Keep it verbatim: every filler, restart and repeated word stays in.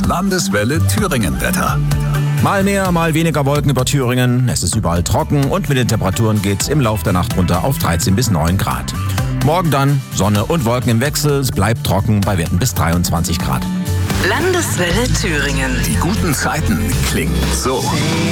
Landeswelle Thüringen Wetter. Mal mehr, mal weniger Wolken über Thüringen. Es ist überall trocken und mit den Temperaturen geht's im Lauf der Nacht runter auf dreizehn bis neun Grad. Morgen dann Sonne und Wolken im Wechsel. Es bleibt trocken bei Werten bis dreiundzwanzig Grad. Landeswelle Thüringen. Die guten Zeiten klingen so.